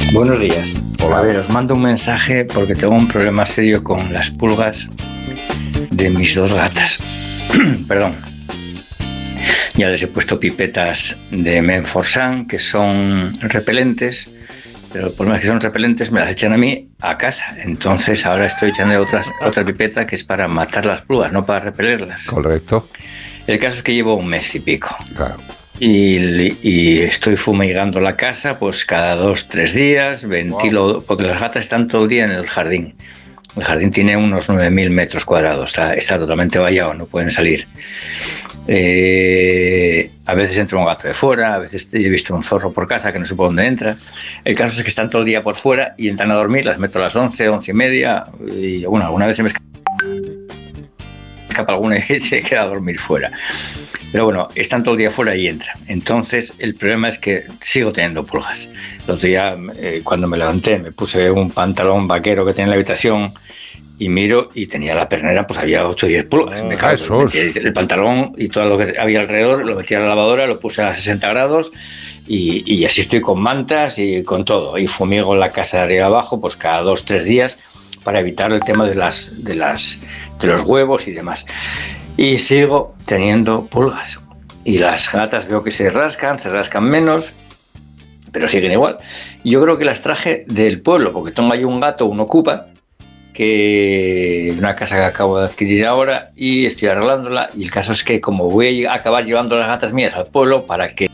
Buenos días. Hola. A ver, os mando un mensaje porque tengo un problema serio con las pulgas de mis dos gatas. Perdón. Ya les he puesto pipetas de Menforsan, que son repelentes, pero el problema es que son repelentes, me las echan a mí a casa. Entonces ahora estoy echando otra pipeta que es para matar las pulgas, no para repelerlas. Correcto. El caso es que llevo un mes y pico. Claro. Y estoy fumigando la casa pues cada 2-3 días, ventilo, porque las gatas están todo el día en el jardín. El jardín tiene unos 9.000 metros cuadrados, está totalmente vallado, no pueden salir. A veces entra un gato de fuera, a veces he visto un zorro por casa que no sé por dónde entra. El caso es que están todo el día por fuera y entran a dormir, las meto a las 11, 11:30 y bueno, alguna vez se me escapa alguna y se queda a dormir fuera. Pero bueno, están todo el día fuera y entran. Entonces, el problema es que sigo teniendo pulgas. El otro día, cuando me levanté, me puse un pantalón vaquero que tenía en la habitación y miro y tenía la pernera, pues había 8 o 10 pulgas. Me cago, metí el pantalón y todo lo que había alrededor, lo metí a la lavadora, lo puse a 60 grados y así estoy con mantas y con todo. Y fumigo la casa de arriba abajo, pues cada 2-3 días para evitar el tema de los huevos y demás. Y sigo teniendo pulgas. Y las gatas veo que se rascan menos, pero siguen igual. Y yo creo que las traje del pueblo, porque tengo ahí un gato, un ocupa, que una casa que acabo de adquirir ahora y estoy arreglándola. Y el caso es que como voy a acabar llevando las gatas mías al pueblo, ¿para qué?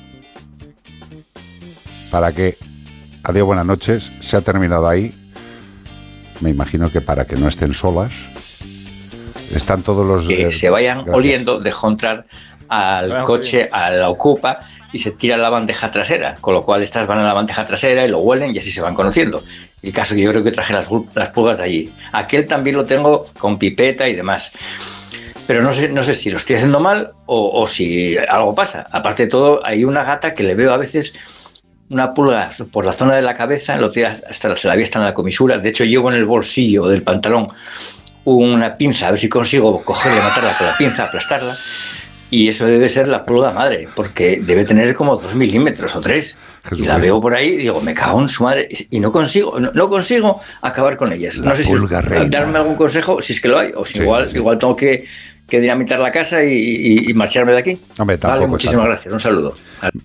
Adiós, buenas noches. Se ha terminado ahí. Me imagino que para que no estén solas. Están todos los... Que se vayan gracias. Oliendo, dejo entrar al coche, a la ocupa y se tira la bandeja trasera, con lo cual estas van a la bandeja trasera y lo huelen y así se van conociendo. El caso que yo creo que traje las pulgas de allí. Aquel también lo tengo con pipeta y demás. Pero no sé si lo estoy haciendo mal o si algo pasa. Aparte de todo, hay una gata que le veo a veces una pulga por la zona de la cabeza, el otro día hasta se la vi hasta en la comisura. De hecho, llevo en el bolsillo del pantalón una pinza, a ver si consigo cogerla y matarla con la pinza, aplastarla, y eso debe ser la pulga madre, porque debe tener como 2 milímetros o 3, y la veo por ahí y digo, me cago en su madre, y no consigo acabar con ellas. No sé si darme algún consejo, si es que lo hay, o si sí, igual tengo que dinamitar la casa y marcharme de aquí. Hombre, vale, muchísimas gracias, un saludo.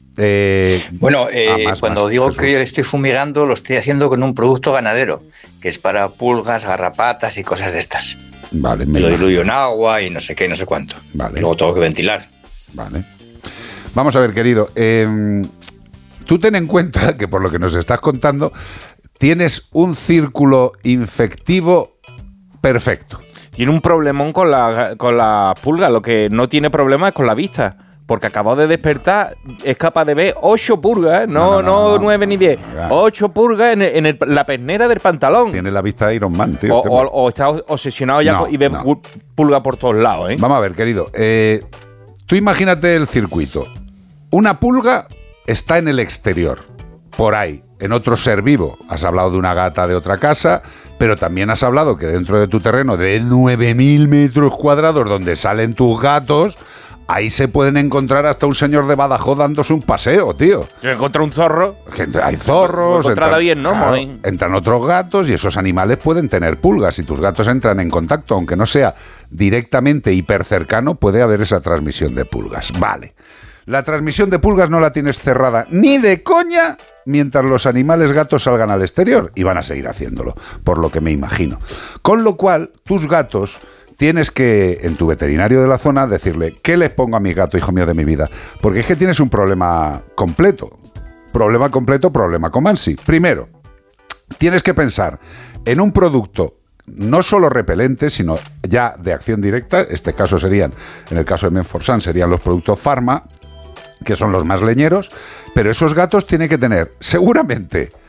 Cuando digo Jesús, que yo estoy fumigando, lo estoy haciendo con un producto ganadero, que es para pulgas, garrapatas y cosas de estas. Vale, me lo diluyo en agua y no sé qué, no sé cuánto. Vale. Luego tengo que ventilar. Vale. Vamos a ver, querido. Tú ten en cuenta que por lo que nos estás contando, tienes un círculo infectivo perfecto. Tiene un problemón con la pulga, lo que no tiene problema es con la vista. Porque acabó de despertar, es capaz de ver 8 pulgas, no 9 ni 10. 8 pulgas en la pernera del pantalón. Tiene la vista de Iron Man, tío. O está obsesionado ya y ve pulga por todos lados, ¿eh? Vamos a ver, querido. Tú imagínate el circuito. Una pulga está en el exterior, por ahí, en otro ser vivo. Has hablado de una gata de otra casa, pero también has hablado que dentro de tu terreno de 9.000 metros cuadrados donde salen tus gatos, ahí se pueden encontrar hasta un señor de Badajoz dándose un paseo, tío. Yo encontré un zorro. Hay zorros. Entran otros gatos y esos animales pueden tener pulgas. Si tus gatos entran en contacto, aunque no sea directamente hipercercano, puede haber esa transmisión de pulgas. Vale. La transmisión de pulgas no la tienes cerrada ni de coña mientras los animales gatos salgan al exterior, y van a seguir haciéndolo, por lo que me imagino. Con lo cual, tus gatos... Tienes que, en tu veterinario de la zona, decirle, ¿qué les pongo a mi gato, hijo mío de mi vida? Porque es que tienes un problema completo. Problema con Mansi. Primero, tienes que pensar en un producto no solo repelente, sino ya de acción directa. Este caso serían, en el caso de Menforsan, serían los productos Pharma, que son los más leñeros. Pero esos gatos tienen que tener, seguramente,